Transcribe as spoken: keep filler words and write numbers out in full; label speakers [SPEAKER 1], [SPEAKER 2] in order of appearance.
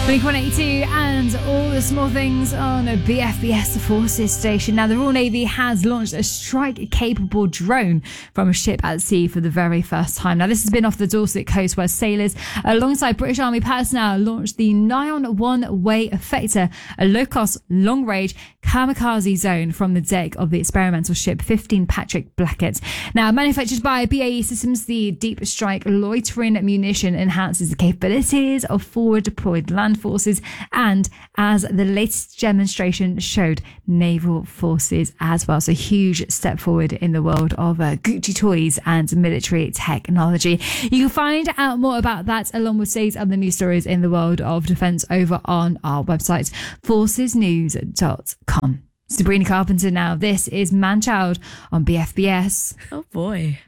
[SPEAKER 1] Blink one eighty-two and all the small things on B F B S, the Forces station. Now, the Royal Navy has launched a strike-capable drone from a ship at sea for the very first time. Now, this has been off the Dorset coast where sailors, alongside British Army personnel, launched the Nion One-Way Effector, a low-cost, long-range kamikaze zone from the deck of the experimental ship fifteen Patrick Blackett. Now, manufactured by B A E Systems, the Deep Strike loitering munition enhances the capabilities of forward-deployed land forces and, as the latest demonstration showed, naval forces as well. So, huge step forward in the world of uh, Gucci toys and military technology. You can find out more about that along with today's other news stories in the world of defence over on our website, forces news dot com. Sabrina Carpenter now. This is Manchild on B F B S.
[SPEAKER 2] Oh boy.